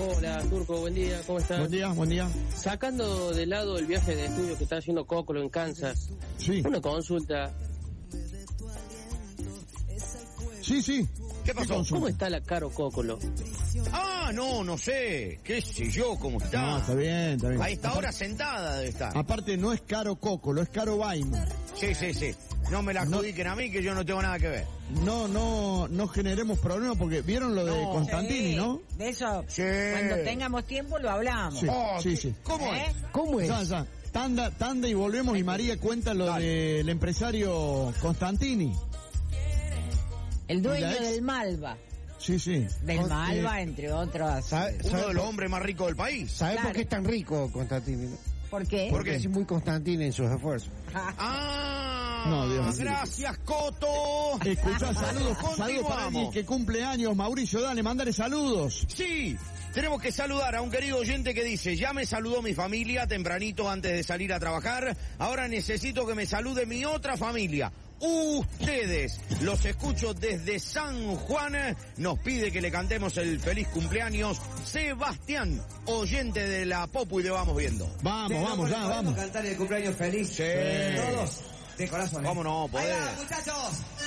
Hola, Turco, buen día, ¿cómo estás? Buen día. Sacando de lado el viaje de estudio que está haciendo Cócolo en Kansas, Sí. una consulta. Sí. ¿Qué pasó? ¿Cómo está la Caro Cócolo? No sé. ¿Qué sé yo cómo está? No, está bien. A esta hora sentada debe estar. Aparte no es Caro Cócolo, es Caro Weimar. Sí. No me la adjudiquen a mí, que yo no tengo nada que ver. No generemos problemas porque vieron lo de Constantini, Sí, ¿no? De eso, Sí. cuando tengamos tiempo lo hablamos. Sí. ¿Cómo es? ¿Cómo es? Ya. Tanda y volvemos y María cuenta lo del empresario Constantini. El dueño ¿Y la ex? del Malva. Sí. Del Malva, entre otros. Uno de los hombres más ricos del país. ¿Sabes Claro. por qué es tan rico Constantini? ¿Por qué? ¿Por qué? Es muy Constantini en sus esfuerzos. No, Dios. Gracias, Coto. Escuchá, saludos para Continuamos. alguien que cumple años. Mauricio, dale, mandale saludos. Sí, tenemos que saludar a un querido oyente que dice: ya me saludó mi familia tempranito antes de salir a trabajar, ahora necesito que me salude mi otra familia. Ustedes, los escucho desde San Juan, nos pide que le cantemos el feliz cumpleaños Sebastián, oyente de la Popu y de Vamos Viendo. Vamos, cantar el cumpleaños feliz. Sí. Todos, de corazón. ¿Cómo no? Ahí Podés. va, muchachos.